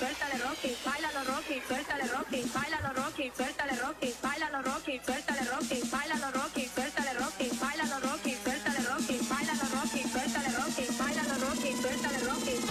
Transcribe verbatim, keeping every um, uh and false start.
suéltale Rocky, bailalo Rocky, suéltale Rocky, bailalo Rocky, suéltale Rocky, bailalo Rocky, suéltale Rocky, bailalo Rocky.